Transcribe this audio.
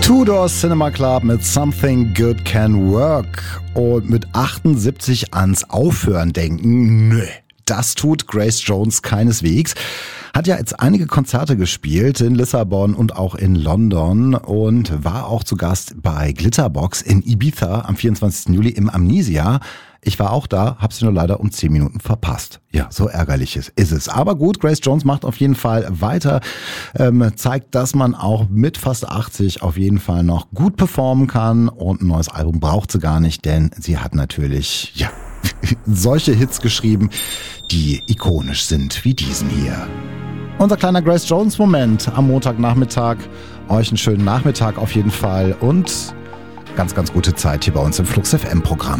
Tudor Cinema Club mit Something Good Can Work und mit 78 ans Aufhören denken, nö. Das tut Grace Jones keineswegs. Hat ja jetzt einige Konzerte gespielt in Lissabon und auch in London und war auch zu Gast bei Glitterbox in Ibiza am 24. Juli im Amnesia. Ich war auch da, hab's nur leider um 10 Minuten verpasst. Ja, so ärgerlich ist es. Aber gut, Grace Jones macht auf jeden Fall weiter, zeigt, dass man auch mit fast 80 auf jeden Fall noch gut performen kann und ein neues Album braucht sie gar nicht, denn sie hat natürlich, ja, solche Hits geschrieben, die ikonisch sind wie diesen hier. Unser kleiner Grace Jones Moment am Montagnachmittag. Euch einen schönen Nachmittag auf jeden Fall und ganz, ganz gute Zeit hier bei uns im Flux FM Programm.